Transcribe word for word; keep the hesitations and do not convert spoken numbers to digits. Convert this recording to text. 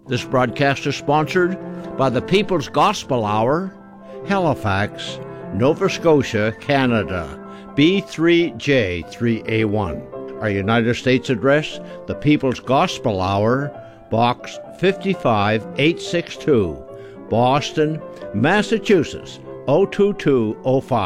This broadcast is sponsored by the People's Gospel Hour, Halifax, Nova Scotia, Canada, B three J three A one. Our United States address, the People's Gospel Hour, Box fifty-five eight sixty-two, Boston, Massachusetts, oh two two oh five.